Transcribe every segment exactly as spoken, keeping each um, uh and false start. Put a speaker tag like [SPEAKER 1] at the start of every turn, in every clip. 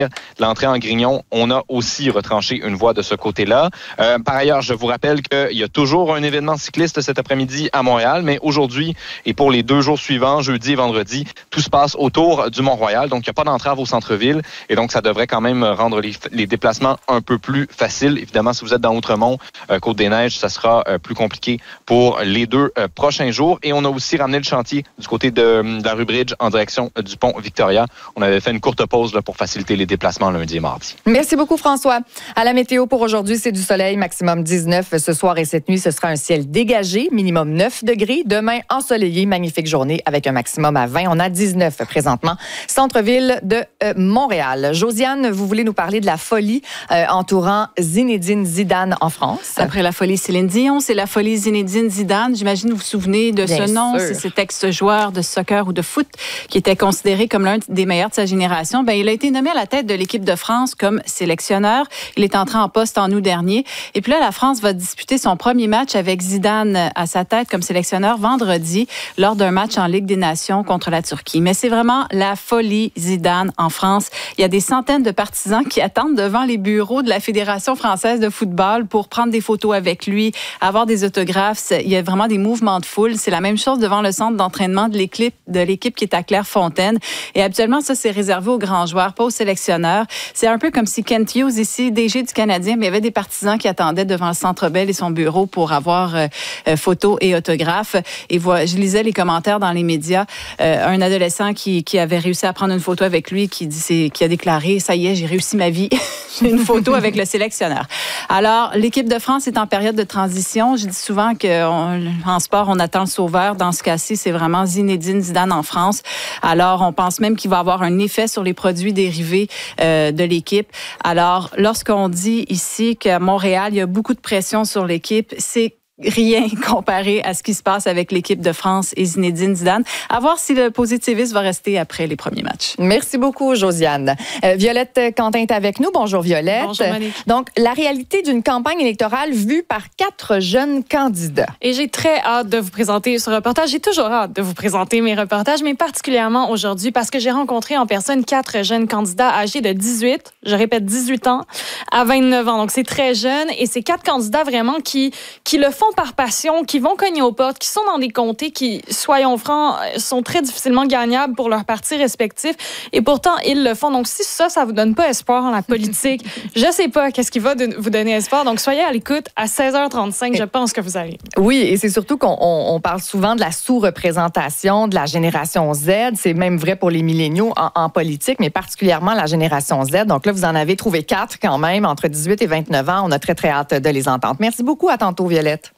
[SPEAKER 1] l'entrée en Grignon, on a aussi retranché une voie de ce côté-là. Euh, par ailleurs, je vous rappelle qu'il y a toujours un événement cycliste cet après-midi à Montréal, mais aujourd'hui et pour les deux jours suivants, jeudi et vendredi, tout se passe autour du Mont-Royal, donc il n'y a pas d'entrave au centre-ville et donc ça devrait quand même rendre les, les déplacements un peu plus faciles. Évidemment, si vous êtes dans Outremont, euh, Côte-des-Neiges, ça sera euh, plus compliqué pour les deux euh, prochains jours. Et on a aussi ramené le chantier du côté de, de la rue Bridge en direction euh, du pont Victoria. On avait fait une courte pause là, pour faciliter les déplacements lundi et mardi.
[SPEAKER 2] Merci beaucoup, François. À la météo pour aujourd'hui, c'est du soleil, maximum dix-neuf. Ce soir et cette nuit, ce sera un ciel dégagé, minimum neuf degrés. Demain, ensoleillé, magnifique journée avec un maximum à vingt. On a dix-neuf présentement. Centre-ville de euh, Montréal. Josiane, vous voulez nous parler de la folie euh, entourant Zinedine Zidane en France?
[SPEAKER 3] Après la folie Céline Dion, c'est la folie Zinedine Zidane. J'imagine que vous vous souvenez de
[SPEAKER 2] Bien
[SPEAKER 3] ce nom.
[SPEAKER 2] sûr.
[SPEAKER 3] C'est cet ex-joueur de soccer ou de foot qui était considéré comme l'un des meilleurs de sa génération. Ben, il a été nommé à la tête de l'équipe de France comme sélectionneur. Il est entré en poste en août dernier. Et puis là, la France va disputer son premier match avec Zidane à sa tête comme sélectionneur vendredi lors d'un match en Ligue des Nations contre la Turquie. Mais c'est vraiment la folie Zidane en France. Il y a des centaines de partisans qui attendent devant les bureaux de la Fédération française de football pour prendre des photos avec lui, avoir des autographes. Il y a vraiment des mouvements de foule. C'est la même chose devant le centre d'entraînement de l'équipe, de l'équipe qui est à Clairefontaine. Et habituellement, ça, c'est réservé aux grands joueurs, pas aux sélectionneurs. C'est un peu comme si Kent Hughes, ici, D G du Canadien, mais il y avait des partisans qui attendaient devant le Centre Bell et son bureau pour avoir euh, euh, photos et autographes. Et voilà, je lisais les commentaires dans les médias. Euh, un adolescent qui, qui avait réussi à prendre une photo avec lui, qui, dit, c'est, qui a déclaré « Ça y est, j'ai réussi ma vie. J'ai une photo avec le sélectionneur. » Alors, l'équipe de France est en période de transition. Je dis souvent qu'en sport, on attend le sauveur. Dans ce cas-ci, c'est vraiment Zinedine Zidane en France. Alors, on pense même qu'il va avoir un effet sur les produits dérivés euh, de l'équipe. Alors, lorsqu'on dit ici qu'à Montréal, il y a beaucoup de pression sur l'équipe, c'est rien comparé à ce qui se passe avec l'équipe de France et Zinedine Zidane. À voir si le positivisme va rester après les premiers matchs.
[SPEAKER 2] Merci beaucoup, Josiane. Euh, Violette Quentin est avec nous. Bonjour, Violette.
[SPEAKER 4] Bonjour, Monique.
[SPEAKER 2] Donc, la réalité d'une campagne électorale vue par quatre jeunes candidats.
[SPEAKER 4] Et j'ai très hâte de vous présenter ce reportage. J'ai toujours hâte de vous présenter mes reportages, mais particulièrement aujourd'hui parce que j'ai rencontré en personne quatre jeunes candidats âgés de dix-huit, je répète dix-huit ans, à vingt-neuf ans. Donc, c'est très jeune et c'est quatre candidats vraiment qui, qui le font par passion, qui vont cogner aux portes, qui sont dans des comtés qui, soyons francs, sont très difficilement gagnables pour leurs partis respectifs. Et pourtant, ils le font. Donc, si ça, ça vous donne pas espoir en la politique, je sais pas qu'est-ce qui va de, vous donner espoir. Donc, soyez à l'écoute à seize heures trente-cinq. Je pense que vous allez.
[SPEAKER 2] Oui, et c'est surtout qu'on on, on parle souvent de la sous-représentation de la génération Z. C'est même vrai pour les milléniaux en, en politique, mais particulièrement la génération Z. Donc là, vous en avez trouvé quatre quand même, entre dix-huit et vingt-neuf ans. On a très, très hâte de les entendre. Merci beaucoup. À tantôt, Violette.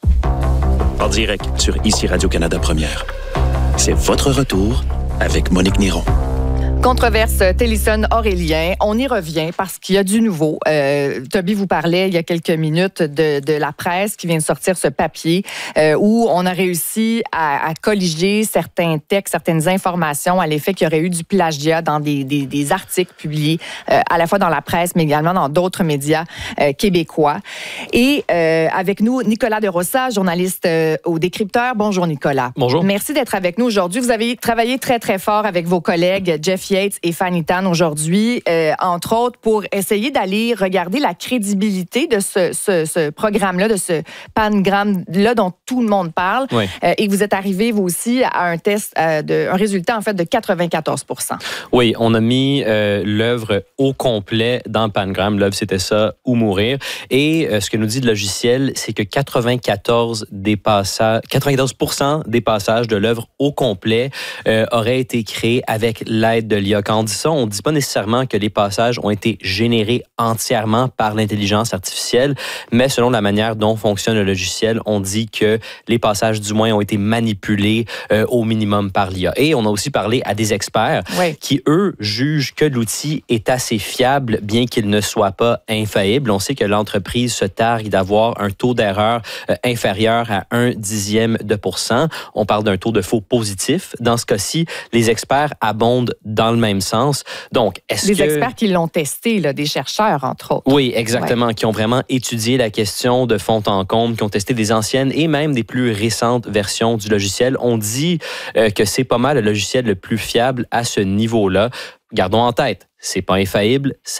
[SPEAKER 5] En direct sur Ici Radio-Canada Première. C'est votre retour avec Monique Néron.
[SPEAKER 2] Controverse Télisson-Aurélien. On y revient parce qu'il y a du nouveau. Euh, Toby vous parlait il y a quelques minutes de, de la presse qui vient de sortir ce papier euh, où on a réussi à, à colliger certains textes, certaines informations à l'effet qu'il y aurait eu du plagiat dans des, des, des articles publiés euh, à la fois dans la presse mais également dans d'autres médias euh, québécois. Et euh, avec nous, Nicolas De Rossa, journaliste euh, au Décrypteur. Bonjour Nicolas.
[SPEAKER 6] Bonjour.
[SPEAKER 2] Merci d'être avec nous aujourd'hui. Vous avez travaillé très très fort avec vos collègues Jeff Yates et Fanny Tan aujourd'hui, euh, entre autres, pour essayer d'aller regarder la crédibilité de ce, ce, ce programme-là, de ce pangramme-là dont tout le monde parle.
[SPEAKER 6] Oui.
[SPEAKER 2] Euh, et vous êtes arrivé, vous aussi, à un test, euh, de, un résultat, en fait, de quatre-vingt-quatorze pour cent.
[SPEAKER 6] Oui, on a mis euh, l'œuvre au complet dans le pangramme. L'œuvre, c'était ça, ou mourir. Et euh, ce que nous dit le logiciel, c'est que quatre-vingt-quatorze, des passages, quatre-vingt-quatorze pour cent des passages de l'œuvre au complet euh, auraient été créés avec l'aide de l'I A. Quand on dit ça, on ne dit pas nécessairement que les passages ont été générés entièrement par l'intelligence artificielle, mais selon la manière dont fonctionne le logiciel, on dit que les passages, du moins, ont été manipulés euh, au minimum par l'I A. Et on a aussi parlé à des experts
[SPEAKER 2] oui.
[SPEAKER 6] qui, eux, jugent que l'outil est assez fiable, bien qu'il ne soit pas infaillible. On sait que l'entreprise se targue d'avoir un taux d'erreur euh, inférieur à un dixième de pourcent. On parle d'un taux de faux positif. Dans ce cas-ci, les experts abondent dans le même sens. Donc, est-ce
[SPEAKER 2] des
[SPEAKER 6] que...
[SPEAKER 2] experts qui l'ont testé, là, des chercheurs, entre autres.
[SPEAKER 6] Oui, exactement, ouais. Qui ont vraiment étudié la question de fond en comble, qui ont testé des anciennes et même des plus récentes versions du logiciel. On dit euh, que c'est pas mal le logiciel le plus fiable à ce niveau-là. Gardons en tête, c'est pas infaillible, ça